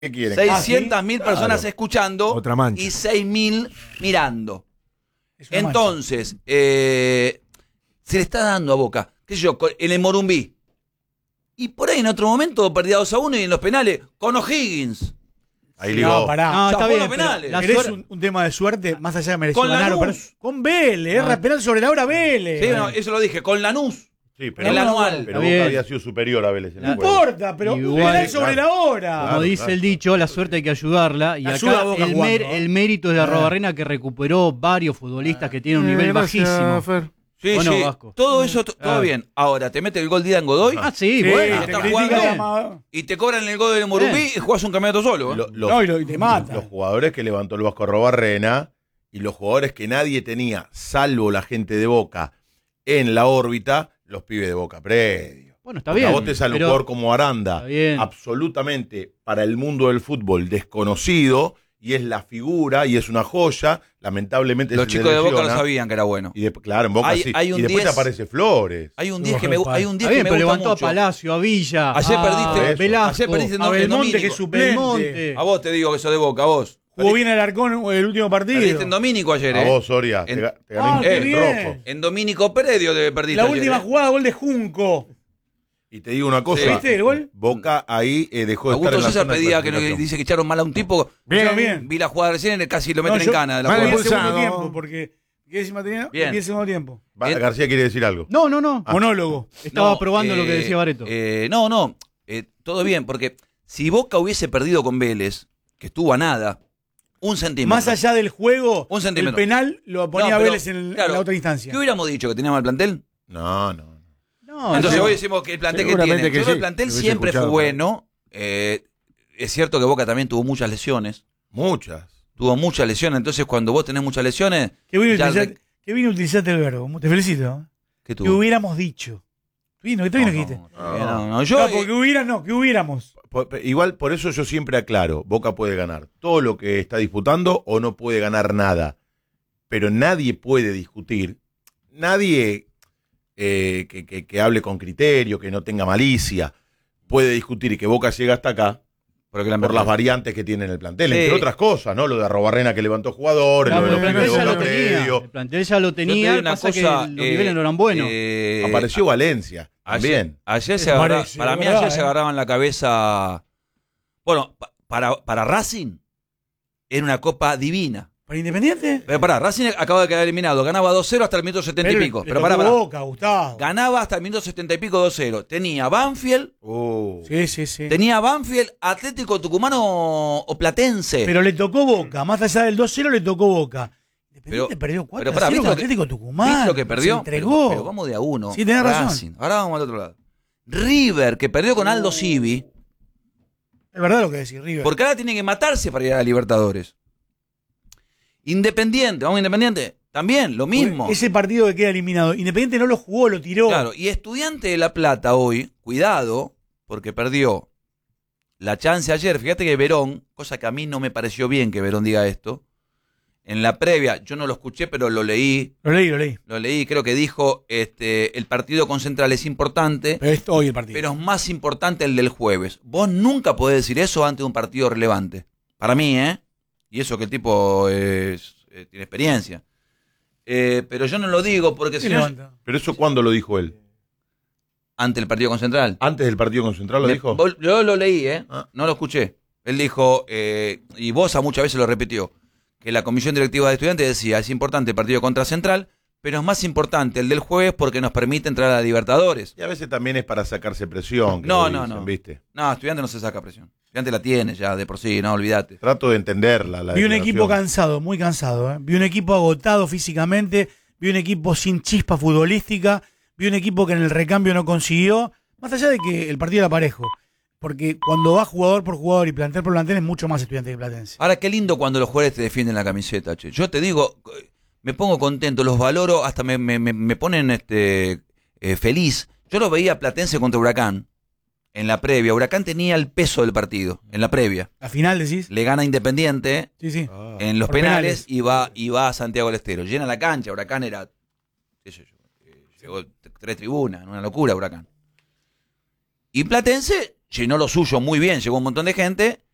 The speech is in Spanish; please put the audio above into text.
¿Qué quieren? 600.000 personas Claro. escuchando Otra mancha. y 6.000 mirando. Es una Entonces, se le está dando a Boca, qué sé yo, en el Morumbí. Y por ahí en otro momento perdía 2-1 y en los penales con O'Higgins. Ahí mancha. ligó. No, pará. No, Ya está fue bien. los penales. La ¿Querés suerte- un tema de suerte? Más allá de merecer Con ganar. Lanús. Con Vélez, penal sobre la hora Vélez. Sí, no, eso lo dije, con Lanús. Sí, El pero, anual. pero Está Boca bien. había sido superior a Vélez en No el juego. importa, pero Igual, penal sobre la hora. Como Claro, dice claro. el dicho, la suerte hay que ayudarla. Y Ayuda acá a Boca jugando, ¿eh? el mérito es de Arrobarrena, que recuperó varios futbolistas que tienen un nivel Gracias, bajísimo. Fer. Sí, Bueno, sí. Vasco. Todo eso, todo Ah. bien. Ahora, te mete el gol Didan Godoy Ah, sí, Sí, bueno. te está critica jugando. Amado. y te cobran el gol del Morumbí y jugás un campeonato solo. Lo- los, No, y te mata. los jugadores que levantó el Vasco Arrobarrena y los jugadores que nadie tenía, salvo la gente de Boca, en la órbita, los pibes de Boca Predio. Bueno, está Porque bien. a vos te sale un pero- jugador como Aranda, Está bien. absolutamente para el mundo del fútbol desconocido, y es la figura y es una joya. Lamentablemente Los se chicos de Boca no lesiona. sabían que era bueno. Y claro, en Boca Hay- sí. hay un Y después 10. te aparece Flores. Hay un Sí, 10 que me, Jorge hay un 10 Está bien, que pero me gusta levantó mucho. a Palacio, a Villa. Ayer a perdiste- Velasco, ayer perdiste A Belmonte, que es suplente. Belmonte. A vos te digo que sos de Boca, a vos. Jugó bien el Arcón el último partido. Perdiste en Domínico ayer, A vos, Soria. En- te gané qué en bien. rojo. En Domínico Predio te perdiste La ayer, última jugada, gol de Junco. Y te digo una cosa. Sí. ¿Viste el gol? Boca ahí dejó de estar Augusto en la César zona de pedía que clasificación. dice que echaron mal a un tipo. Bien, bien. Vi la jugada recién, casi lo No, meten en yo- cana de la Mal Vi jugada. el segundo impulsado. tiempo, porque. ¿Qué decís, Materino? Bien. Vi el segundo tiempo. García quiere decir algo. No, no, no. Monólogo. Estaba No, probando lo que decía Bareto. No, todo bien, porque si Boca hubiese perdido con Vélez, que estuvo a nada, un centímetro. Más allá del juego, Un el centímetro. penal lo ponía No, pero, Vélez en claro, la otra instancia. ¿Qué hubiéramos dicho? ¿Que teníamos el plantel? No. No, Entonces no. hoy decimos que el plantel que Seguramente tiene. que Yo creo sí, el plantel lo hubiese siempre fue escuchado, bueno. Es cierto que Boca también tuvo muchas lesiones. Muchas. Tuvo muchas lesiones. Entonces cuando vos tenés muchas lesiones. Qué bien, ya utilizaste el verbo. Te felicito. ¿Qué Que tuvo? hubiéramos dicho. Vino, ¿qué vino que dijiste? No, yo. No, porque que hubiéramos. Igual por eso yo siempre aclaro, Boca puede ganar todo lo que está disputando o no puede ganar nada. Pero nadie puede discutir, nadie que hable con criterio, que no tenga malicia, puede discutir que Boca llega hasta acá Porque la por las variantes que tiene en el plantel, Sí. entre otras cosas, ¿no? Lo de Arrobarrena que levantó jugadores, Claro, lo de el los plantel pibes ya de lo Boca tenía. Predio. El plantel ya lo Yo te tenía. digo una Pasa cosa, que los niveles no eran buenos. Apareció Valencia también. Ayer se Me agarraba, parece, para mí ¿verdad, ayer se agarraban la cabeza. Bueno, para Racing era una copa divina. ¿Para Independiente? Pero pará, Racing acaba de quedar eliminado. Ganaba 2-0 hasta el minuto 70 y pico. le Pero tocó pará. Boca, Gustavo. Ganaba hasta el minuto 70 y pico 2-0. Tenía Banfield, Sí. tenía Banfield, Atlético Tucumano o Platense. Pero le tocó Boca. Más allá del 2-0 le tocó Boca. Independiente Pero- perdió 4-0 pero pará, ¿viste con lo que- Atlético Tucumán. ¿Viste lo que perdió? Se entregó. Pero vamos de a uno. Sí, tenés razón. Racing. Ahora vamos al otro lado. River, que perdió con Aldo Civi, Es verdad lo que decís, River. porque ahora tiene que matarse para ir a la Libertadores. Independiente, vamos a Independiente, también, lo mismo. Ese partido que queda eliminado. Independiente no lo jugó, lo tiró. Claro, y Estudiante de La Plata hoy, cuidado, porque perdió la chance ayer. Fíjate que Verón, cosa que a mí no me pareció bien que Verón diga esto, en la previa, yo no lo escuché, pero lo leí, Lo leí. creo que dijo, el partido con Central es importante, Pero es hoy el partido. pero es más importante el del jueves. Vos nunca podés decir eso ante un partido relevante. Para mí, y eso que el tipo tiene experiencia. Pero yo no lo digo porque Sí, si no, levanta. Pero eso ¿cuándo lo dijo él? ante el partido con Central. ¿Antes del partido con Central lo dijo? Yo lo leí, Ah. no lo escuché. Él dijo, y Bosa muchas veces lo repitió, que la comisión directiva de Estudiantes decía, es importante el partido contra Central, pero es más importante el del jueves porque nos permite entrar a la Libertadores. Y a veces también es para sacarse presión. que No, lo no, dicen, no. ¿viste? No, Estudiantes no se saca presión. Estudiantes la tiene ya de por sí, no, olvídate. Trato de entenderla. La Vi un equipo declaración. cansado, muy cansado. Vi un equipo agotado físicamente. Vi un equipo sin chispa futbolística. Vi un equipo que en el recambio no consiguió. Más allá de que el partido era parejo. Porque cuando va jugador por jugador y plantel por plantel es mucho más Estudiante que Platense. Ahora, qué lindo cuando los jugadores te defienden la camiseta, che. Yo te digo, me pongo contento, los valoro, hasta me ponen feliz. Yo lo veía Platense contra Huracán en la previa. Huracán tenía el peso del partido en la previa. La final decís. Le gana Independiente Sí. Ah. en los Por penales, penales. y va a Santiago del Estero. Llena la cancha, Huracán era, qué sé yo, llegó 3 tribunas, una locura Huracán. Y Platense llenó lo suyo muy bien, llegó un montón de gente